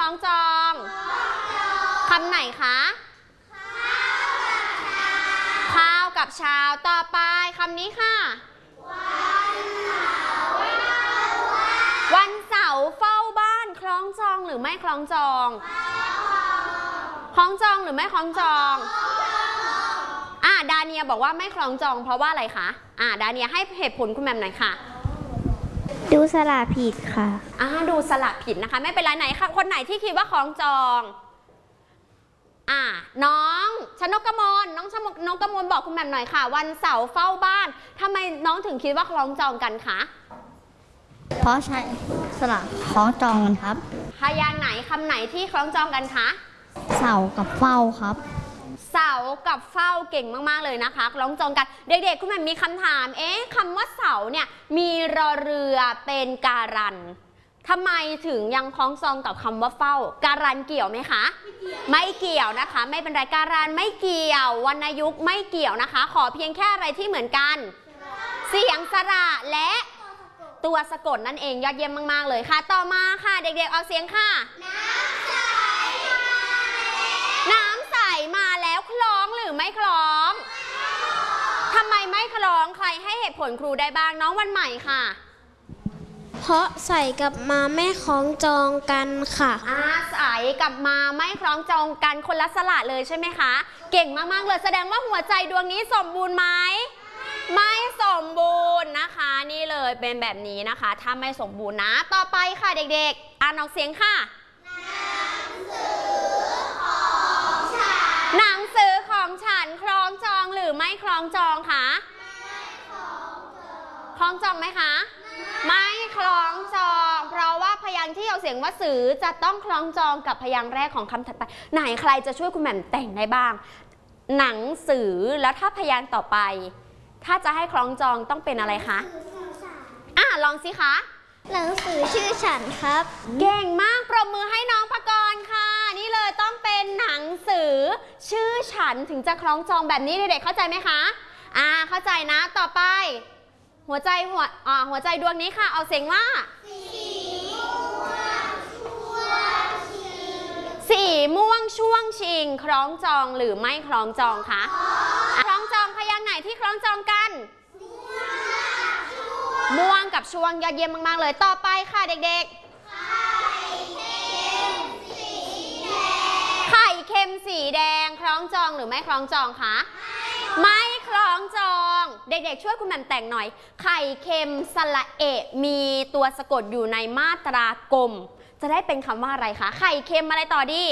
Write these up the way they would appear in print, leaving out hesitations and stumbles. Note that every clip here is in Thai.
ล้องจองคำไหนคะข้าวกับชาวต่อไปคำนี้ค่ะวันเสาร์เฝ้าบ้านคล้องจองหรือไม่คล้องจองคล้องจองหรือไม่คล้องจองดาเนียบอกว่าไม่คล้องจองเพราะว่าอะไรคะดาเนียให้เหตุผลคุณแหม่มหน่อยค่ะดูสระผิดค่ะดูสระผิดนะคะไม่เป็นไรไหนค่ะคนไหนที่คิดว่าคล้องจองน้องชนกมลน้องชนกมลบอกคุณแหม่มหน่อยค่ะวันเสาร์เฝ้าบ้านทำไมน้องถึงคิดว่าคล้องจองกันคะเพราะใช้สระคล้องจองกันครับพยางค์ไหนคำไหนที่คล้องจองกันคะเสากับเฝ้าครับเสากับเฝ้าเก่งมากๆเลยนะคะคล้องจองกันเด็กๆคุณแม่มีคำถามคำว่าเสาเนี่ยมีรอเรือเป็นการันทำไมถึงยังคล้องจองกับคำว่าเฝ้าการันเกี่ยวไหมคะไม่เกี่ยวนะคะไม่เป็นไรการันไม่เกี่ยววรรณยุกต์ไม่เกี่ยวนะคะขอเพียงแค่อะไรที่เหมือนกันเสียงสระและตัวสะกดนั่นเองยอดเยี่ยมมากๆเลยค่ะต่อมาค่ะเด็กๆเอาเสียงค่ะน้ำใสมาแล้วคล้องหรือไม่คล้องทำไมไม่คล้องใครให้เหตุผลครูได้บ้างน้องวันใหม่ค่ะเพราะใส่กับมาไม่คล้องจองกันค่ะใส่กับมาไม่คล้องจองกันคนละสระเลยใช่ไหมคะเก่งมากๆเลยแสดงว่าหัวใจดวงนี้สมบูรณ์ไหมไม่สมบูรณ์นะคะนี่เลยเป็นแบบนี้นะคะถ้าไม่สมบูรณ์นะต่อไปค่ะเด็กๆอ่านออกเสียงค่ะหนังสือของฉันคล้องจองหรือไม่คล้องจองคะคล้องจองไหมคะไม่คล้องจองเพราะว่าพยางค์ที่เอาเสียงว่าสือจะต้องคล้องจองกับพยางค์แรกของคำถัดไปไหนใครจะช่วยคุณแหม่มแต่งได้บ้างหนังสือแล้วถ้าพยางค์ต่อไปถ้าจะให้คล้องจองต้องเป็นอะไรคะลองสิคะหนังสือชื่อฉันครับเก่งมากปรบมือให้น้องพกรค่ะนี่เลยต้องเป็นหนังสือชื่อฉันถึงจะคล้องจองแบบนี้เด็กๆเข้าใจไหมคะเข้าใจนะต่อไปหัวใจดวงนี้ค่ะเอาเสียงว่าสีม่วงช่วงชิงคล้องจองหรือไม่คล้องจองคะคล้องจองพยางค์ไหนที่คล้องจองกันม่วงกับช่วงยอดเยี่ยมมากๆเลยต่อไปค่ะเด็กๆไข่เค็มสีแดงคล้องจองหรือไม่คล้องจองคะไม่คล้องจองเด็กๆช่วยคุณแหม่มแต่งหน่อยไข่เค็มสระเอะมีตัวสะกดอยู่ในมาตรากลมจะได้เป็นคำว่าอะไรคะไข่เค็มอะไรต่อดี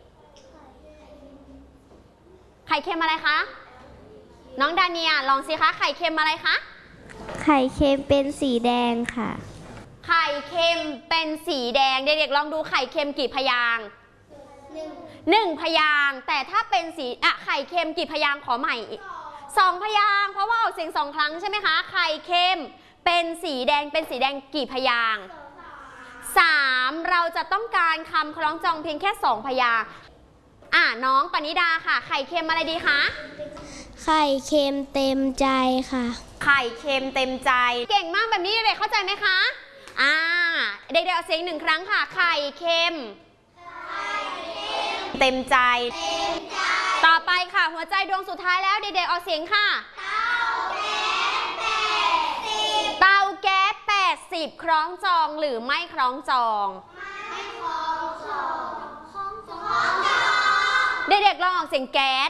ไข่เค็มอะไรคะน้องดาเนียลองสิคะไข่เค็มอะไรคะไข่เค็มเป็นสีแดงค่ะไข่เค็มเป็นสีแดงเด็กๆลองดูไข่เค็มกี่พยางค์1พยางค์แต่ถ้าเป็นสีไข่เค็มกี่พยางค์ขอใหม่2พยางค์เพราะว่าออกเสียง2ครั้งใช่ไหมคะไข่เค็มเป็นสีแดงกี่พยางค์3เราจะต้องการคำคล้องจองเพียงแค่2พยางค์น้องปณิดาค่ะไข่เค็มอะไรดีคะไข่เค็มเต็มใจค่ะไข่เค็มเต็มใจเก่งมากแบบนี้เด็กๆเข้าใจไหมคะเด็กๆเอาเสียง1ครั้งค่ะไข่เค็มเต็มใจต่อไปค่ะหัวใจดวงสุดท้ายแล้วเด็กๆเอาเสียงค่ะเตาแก๊ส80คล้องจองหรือไม่คล้องจองเด็กๆลองออกเสียงแก๊ส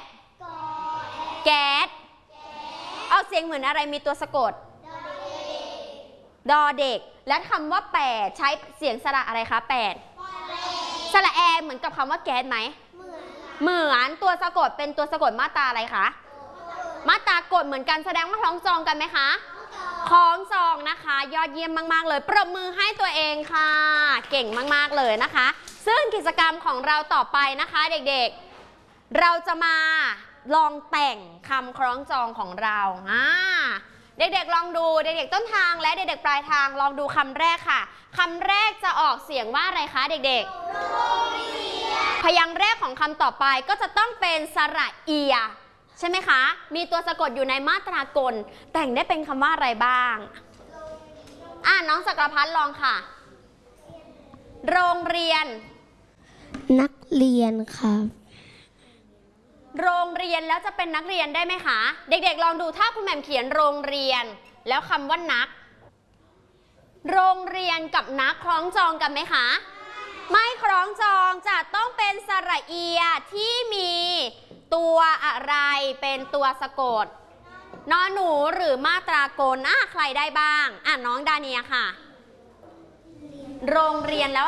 เอาเสียงเหมือนอะไรมีตัวสะกดดอเด็กและคำว่า8ใช้เสียงสระอะไรคะ8สระแอเหมือนกับคำว่าแก๊สไหมเหมือนตัวสะกดเป็นตัวสะกดมาตราอะไรคะมาตรากฎเหมือนกันแสดงว่าคล้องจองกันไหมคะคล้องจองนะคะยอดเยี่ยมมากๆเลยปรบมือให้ตัวเองค่ะเก่งมากๆเลยนะคะซึ่งกิจกรรมของเราต่อไปนะคะเด็กๆเราจะมาลองแต่งคำคล้องจองของเราเด็กๆลองดูเด็กๆต้นทางและเด็กๆปลายทางลองดูคำแรกค่ะคำแรกจะออกเสียงว่าอะไรคะเด็กๆพยางค์แรกของคำต่อไปก็จะต้องเป็นสระเอียใช่ไหมคะมีตัวสะกดอยู่ในมาตรากลแต่งได้เป็นคำว่าอะไรบ้างน้องจักรพัฒน์ลองค่ะโรงเรียนนักเรียนครับโรงเรียนแล้วจะเป็นนักเรียนได้ไหมคะ เด็กๆลองดูถ้าคุณแหม่มเขียนโรงเรียนแล้วคำว่านัก โรงเรียนกับนักคล้องจองกันไหมคะ ไม่คล้องจองจะต้องเป็นสระเอียที่มีตัวอะไรเป็นตัวสะกดนอหนูหรือมาตรากลใครได้บ้างน้องดาเนียค่ะ โรงเรียนแล้ว